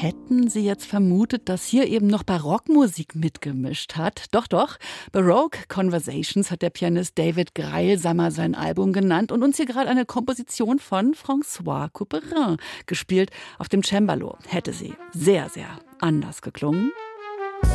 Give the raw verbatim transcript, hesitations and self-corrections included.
Hätten Sie jetzt vermutet, dass hier eben noch Barockmusik mitgemischt hat? Doch, doch. Baroque Conversations hat der Pianist David Greilsammer sein Album genannt und uns hier gerade eine Komposition von François Couperin gespielt auf dem Cembalo. Hätte sie sehr, sehr anders geklungen.